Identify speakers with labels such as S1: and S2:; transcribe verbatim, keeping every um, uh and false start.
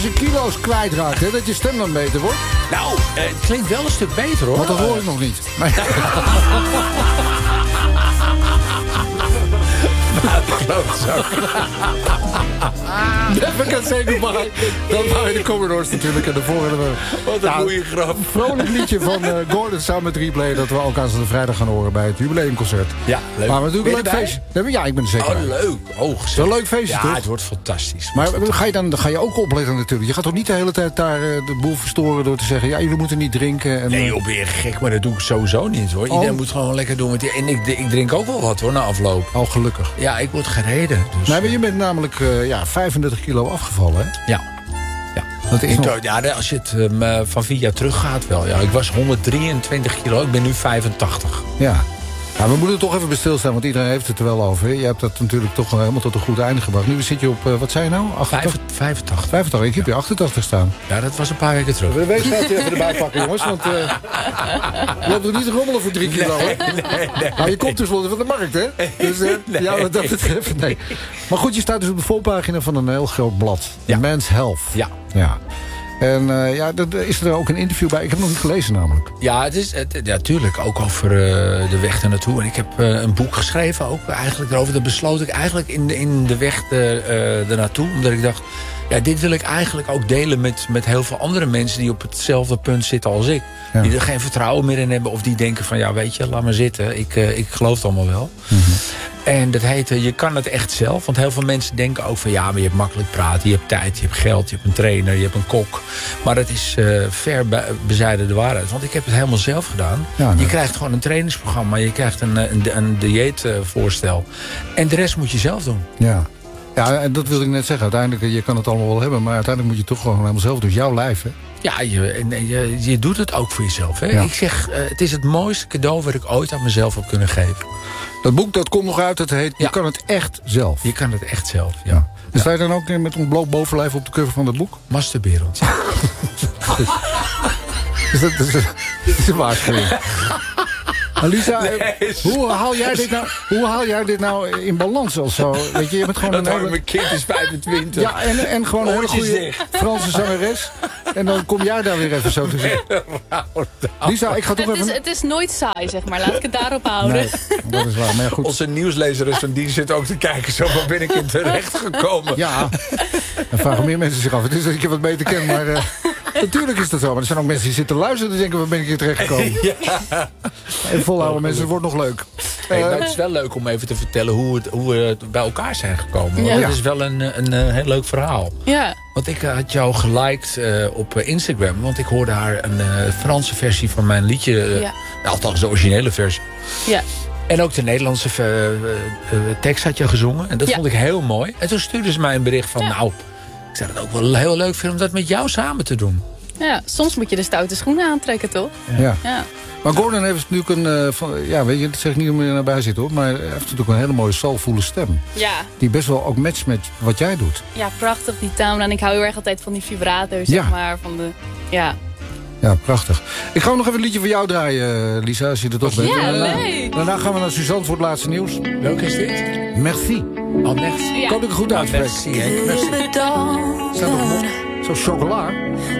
S1: Als je kilo's kwijtraakt, hè, dat je stem dan beter wordt.
S2: Nou, eh, het klinkt wel een stuk beter, hoor.
S1: Want dat hoor ik nog niet. Maar...
S2: Klootzak.
S1: Never can say goodbye. Dat waren de Commodores natuurlijk. En daarvoor hebben we...
S2: Wat een goede grap.
S1: Een vrolijk liedje van uh, Gordon samen met Replay. Dat we ook aanstaande vrijdag gaan horen bij het jubileumconcert.
S2: Ja, leuk.
S1: Maar we doen een leuk
S2: erbij?
S1: feestje. Ja, ik ben er zeker
S2: Oh,
S1: bij.
S2: leuk. Oh,
S1: Het is een leuk feestje,
S2: ja,
S1: toch?
S2: het wordt fantastisch.
S1: Maar ga je dan, dan ga je ook opletten natuurlijk. Je gaat toch niet de hele tijd daar uh, de boel verstoren door te zeggen... ja, jullie moeten niet drinken. En,
S2: Nee, joh, ben je gek, maar dat doe ik sowieso niet, hoor. Iedereen
S1: Oh.
S2: moet gewoon lekker doen. Met die, en ik, ik drink ook wel wat, hoor, na afloop.
S1: Oh, gelukkig.
S2: Ja, ik word gereden. Dus.
S1: Nee, maar je bent namelijk uh, ja, vijfendertig kilo afgevallen, hè?
S2: Ja. Ja.
S1: Dat is
S2: Ik,
S1: nog...
S2: ja, als je het um, uh, van vier jaar terug gaat wel. Ja. Ik was honderddrieëntwintig kilo, ik ben nu vijfentachtig.
S1: Ja. Ja, we moeten er toch even bij stilstaan, want iedereen heeft het er wel over. Je hebt dat natuurlijk toch helemaal tot een goed einde gebracht. Nu zit je op, uh, wat zei je nou? achtentachtig?
S2: vijfentachtig.
S1: vijfentachtig, ik heb je achtentachtig staan.
S2: Ja, dat was een paar weken terug.
S1: De weegschaaltje even erbij pakken, jongens, want uh, je loopt er niet te rommelen voor drie kilo, hè?
S2: Nee, nee, nee.
S1: Nou, je komt tenslotte van de markt, hè? Dus uh,
S2: Nee.
S1: ja, wat dat betreft, nee. Maar goed, je staat dus op de voorpagina van een heel groot blad.
S2: Ja.
S1: Men's Health.
S2: Ja.
S1: Ja. En uh, ja, dat, is er ook een interview bij. Ik heb het nog niet gelezen namelijk.
S2: Ja, het is het, ja, tuurlijk. Ook over uh, de weg ernaartoe. En ik heb uh, een boek geschreven ook eigenlijk erover. Dat besloot ik eigenlijk in de, in de weg de, uh, ernaartoe. Omdat ik dacht, ja, dit wil ik eigenlijk ook delen met, met heel veel andere mensen... die op hetzelfde punt zitten als ik.
S1: Ja.
S2: Die er geen vertrouwen meer in hebben. Of die denken van, ja, weet je, laat maar zitten. Ik, uh, ik geloof het allemaal wel.
S1: Mm-hmm.
S2: En dat heet, uh, je kan het echt zelf. Want heel veel mensen denken ook van, ja, maar je hebt makkelijk praten. Je hebt tijd, je hebt geld, je hebt een trainer, je hebt een kok. Maar dat is uh, ver be- bezijden de waarheid. Want ik heb het helemaal zelf gedaan.
S1: Ja, nee.
S2: Je krijgt gewoon een trainingsprogramma. Je krijgt een, een, een dieetvoorstel. En de rest moet je zelf doen.
S1: Ja. Ja, en dat wilde ik net zeggen. Uiteindelijk, je kan het allemaal wel hebben... maar uiteindelijk moet je het toch gewoon helemaal zelf doen. Het is jouw lijf, hè?
S2: Ja, je, en je, je doet het ook voor jezelf. Hè?
S1: Ja.
S2: Ik zeg, uh, het is het mooiste cadeau... wat ik ooit aan mezelf heb kunnen geven.
S1: Dat boek, dat komt nog uit. Het heet Je
S2: Ja.
S1: kan het echt zelf.
S2: Je kan het echt zelf, ja.
S1: Ja. En sta je dan ook met een bloot bovenlijf op de cover van dat boek?
S2: Masturberend. Ja.
S1: Is dat, dat is, dat is een waarschuwing. Alisa,
S2: Nee,
S1: hoe, haal jij dit nou, hoe haal jij dit nou in balans of zo? Weet je, je bent gewoon
S2: Dat
S1: een
S2: hoor,
S1: hele...
S2: mijn kind is vijfentwintig.
S1: Ja, en, en gewoon een hele
S2: Oortjes
S1: goede
S2: dicht.
S1: Franse zangeres. En dan kom jij daar weer even zo te zien. Lisa, ik ga toch
S3: Het
S1: even...
S3: is, het is nooit saai, zeg maar. Laat ik het daarop houden.
S1: Nee, dat is waar. Maar ja, goed.
S2: Onze nieuwslezer van die zit ook te kijken. Zo, waar ben ik in terecht gekomen?
S1: Ja, dan vragen meer mensen zich af. Het is dat ik je wat beter ken, maar... Uh, natuurlijk is dat zo. Maar er zijn ook mensen die zitten luisteren... en denken, waar ben ik hier terecht gekomen?
S2: Ja.
S1: En volhouden mensen, het wordt nog leuk.
S2: Hey,
S1: Uh,
S2: maar het is wel leuk om even te vertellen hoe, het, hoe we bij elkaar zijn gekomen. Want
S3: Ja.
S2: Dat is wel een, een, een heel leuk verhaal.
S3: Ja.
S2: Want ik had jou geliked uh, op Instagram. Want ik hoorde haar een uh, Franse versie van mijn liedje. Uh,
S3: Ja.
S2: Althans, de originele versie.
S3: Ja.
S2: En ook de Nederlandse uh, uh, tekst had je gezongen. En dat
S3: Ja.
S2: vond ik heel mooi. En toen stuurde ze mij een bericht van...
S3: Ja.
S2: nou, ik zou het ook wel heel leuk vinden om dat met jou samen te doen.
S3: Ja, soms moet je de stoute schoenen aantrekken, toch?
S1: ja.
S3: Ja.
S1: Maar Gordon heeft natuurlijk een... Uh, van, ja, weet je, dat zeg ik niet om er nabij zitten hoor. Maar hij heeft natuurlijk een hele mooie soulvolle stem.
S3: Ja.
S1: Die best wel ook matcht met wat jij doet.
S3: Ja, prachtig die toon. En ik hou heel erg altijd van die vibrato's,
S1: Ja.
S3: zeg maar. Van de, ja.
S1: Ja, prachtig. Ik ga nog even een liedje voor jou draaien, Lisa, als je er toch bent.
S3: Ja,
S1: En daarna,
S3: leuk.
S1: daarna gaan we naar Suzanne voor het laatste nieuws.
S2: Welke is dit?
S1: Merci.
S2: Oh, merci.
S1: Ik hoop dat ik het goed uitspreek.
S2: Merci, Henk. Merci.
S1: Staat nog zo chocola.